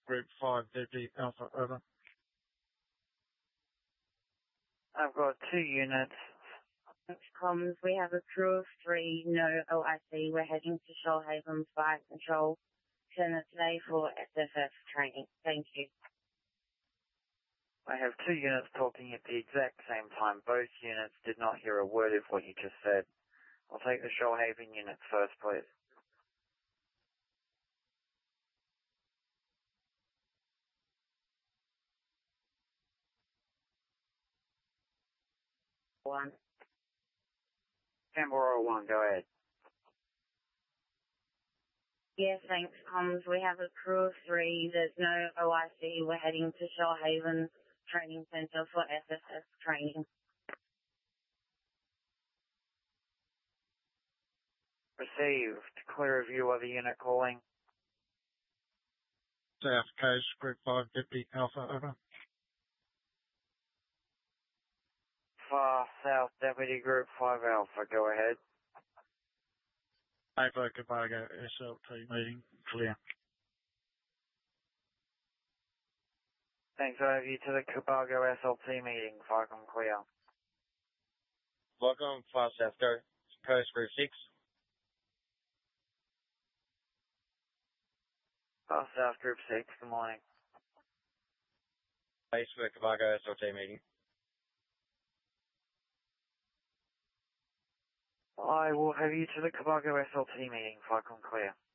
Group 5 Deputy Alpha, over. I've got 2 units. Comms, we have a crew of 3, no OIC. We're heading to Shoalhaven Fire Control Center today for SFF training. Thank you. I have 2 units talking at the exact same time. Both units did not hear a word of what you just said. I'll take the Shoalhaven units first, please. One. Canberra 1, go ahead. Yeah, thanks, comms. We have a crew of 3. There's no OIC. We're heading to Shoalhaven Training Center for SFF training. Received. Clear of you, other unit calling. South Coast, Group 5 Deputy Alpha, over. Far South Deputy Group 5 Alpha, go ahead. Ava Cabargo SLT meeting, clear. Thanks, over you to the Cabargo SLT meeting, Falcon clear. Welcome, Far South Coast Group 6. Far South Group 6, good morning. Base for Cabargo SLT meeting. I will have you to the Cabargo SLT meeting, Falcon clear.